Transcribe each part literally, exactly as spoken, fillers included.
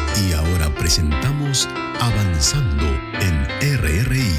Y ahora presentamos Avanzando en R R I.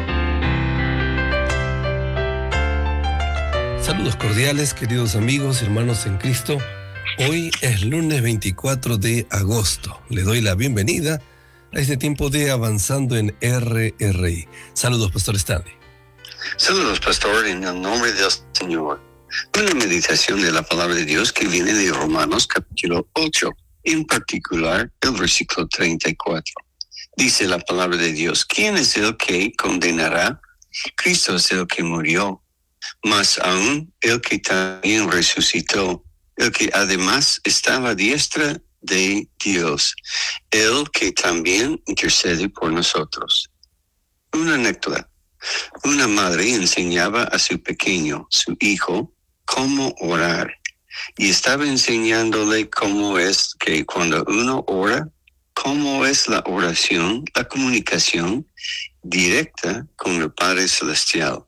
Saludos cordiales, queridos amigos y hermanos en Cristo. Hoy es lunes veinticuatro de agosto. Le doy la bienvenida a este tiempo de Avanzando en R R I. Saludos, Pastor Stanley. Saludos, Pastor, en el nombre del Señor. Una meditación de la palabra de Dios que viene de Romanos capítulo ocho, en particular el versículo treinta y cuatro. Dice la palabra de Dios: ¿quién es el que condenará? Cristo es el que murió, mas aún el que también resucitó, el que además está a la diestra de Dios, el que también intercede por nosotros. Una anécdota. Una madre enseñaba a su pequeño, su hijo, cómo orar. Y estaba enseñándole cómo es que cuando uno ora, cómo es la oración, la comunicación directa con el Padre Celestial.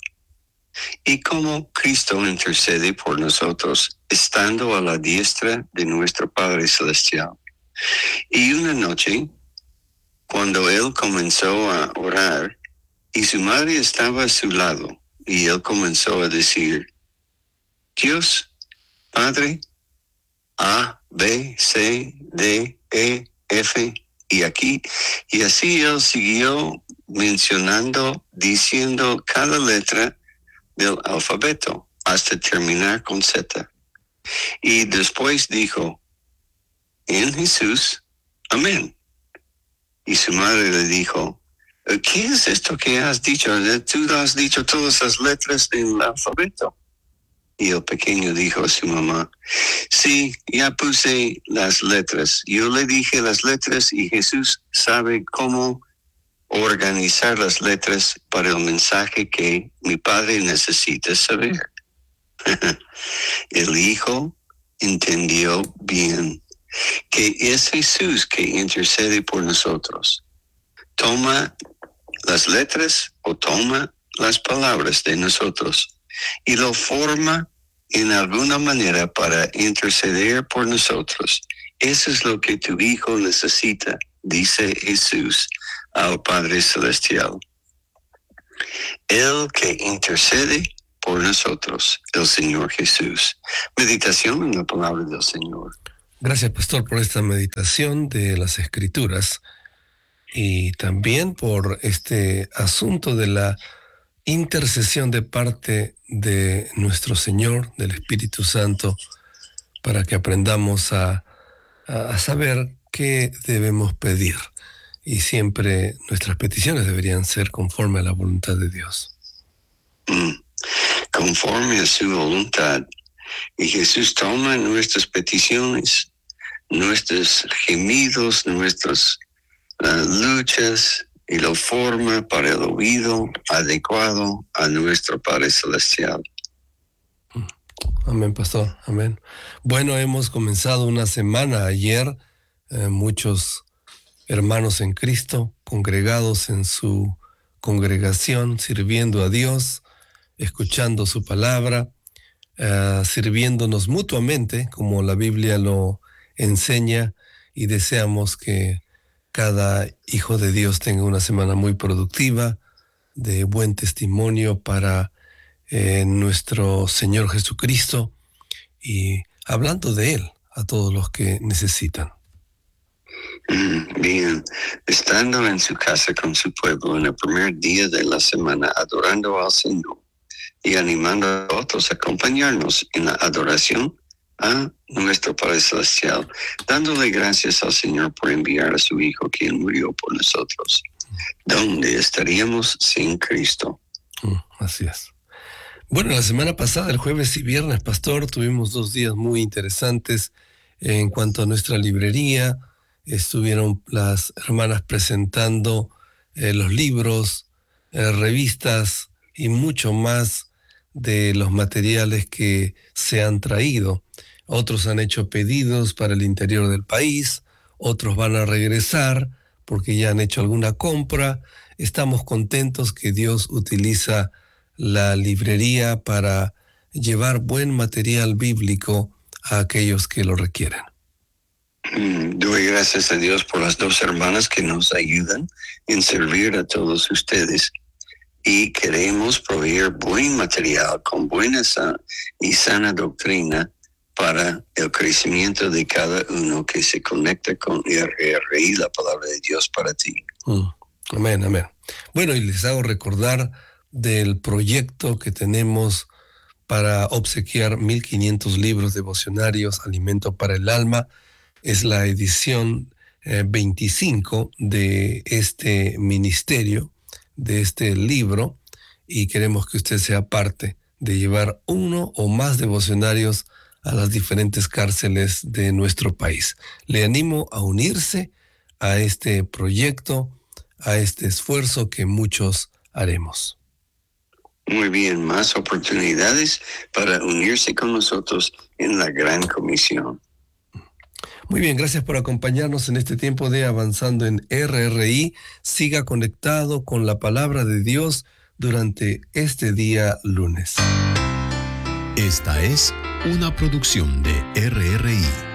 Y cómo Cristo intercede por nosotros, estando a la diestra de nuestro Padre Celestial. Y una noche, cuando él comenzó a orar, y su madre estaba a su lado, y él comenzó a decir: Dios, Padre, A, B, C, D, E, F, y aquí. Y así él siguió mencionando, diciendo cada letra del alfabeto, hasta terminar con Z. Y después dijo: en Jesús, amén. Y su madre le dijo: ¿qué es esto que has dicho? Tú has dicho todas las letras del alfabeto. Y el pequeño dijo a su mamá: sí, ya puse las letras. Yo le dije las letras y Jesús sabe cómo organizar las letras para el mensaje que mi padre necesita saber. El hijo entendió bien que es Jesús que intercede por nosotros. Toma las letras o toma las palabras de nosotros y lo forma en alguna manera para interceder por nosotros. Eso es lo que tu hijo necesita, dice Jesús al Padre Celestial. El que intercede por nosotros, el Señor Jesús. Meditación en la palabra del Señor. Gracias, Pastor, por esta meditación de las Escrituras y también por este asunto de la intercesión de parte de nuestro Señor, del Espíritu Santo, para que aprendamos a, a saber qué debemos pedir. Y siempre nuestras peticiones deberían ser conforme a la voluntad de Dios. Mm, conforme a su voluntad. Y Jesús toma nuestras peticiones, nuestros gemidos, nuestras uh, luchas, y lo forma para el oído adecuado a nuestro Padre Celestial. Amén, Pastor, amén. Bueno, hemos comenzado una semana ayer, eh, muchos hermanos en Cristo, congregados en su congregación, sirviendo a Dios, escuchando su palabra, uh, sirviéndonos mutuamente, como la Biblia lo enseña, y deseamos que cada hijo de Dios tenga una semana muy productiva, de buen testimonio para eh, nuestro Señor Jesucristo, y hablando de Él a todos los que necesitan. Bien, estando en su casa con su pueblo en el primer día de la semana, adorando al Señor y animando a otros a acompañarnos en la adoración a nuestro Padre Celestial, dándole gracias al Señor por enviar a su Hijo, quien murió por nosotros. ¿Dónde estaríamos sin Cristo? Mm, así es. Bueno, la semana pasada, el jueves y viernes, Pastor, tuvimos dos días muy interesantes en cuanto a nuestra librería. Estuvieron las hermanas presentando eh, los libros, eh, revistas y mucho más de los materiales que se han traído. Otros han hecho pedidos para el interior del país, otros van a regresar porque ya han hecho alguna compra. Estamos contentos que Dios utiliza la librería para llevar buen material bíblico a aquellos que lo requieren. Mm, Doy gracias a Dios por las dos hermanas que nos ayudan en servir a todos ustedes. Y queremos proveer buen material con buena y sana doctrina para el crecimiento de cada uno que se conecta con R R I, la palabra de Dios para ti. Mm. Amén, amén. Bueno, y les hago recordar del proyecto que tenemos para obsequiar mil quinientos libros devocionarios, Alimento para el Alma. Es la edición eh, veinticinco de este ministerio, de este libro, y queremos que usted sea parte de llevar uno o más devocionarios a las diferentes cárceles de nuestro país. Le animo a unirse a este proyecto, a este esfuerzo que muchos haremos. Muy bien, más oportunidades para unirse con nosotros en la gran comisión. Muy bien, gracias por acompañarnos en este tiempo de Avanzando en R R I. Siga conectado con la palabra de Dios durante este día lunes. Esta es una producción de R R I.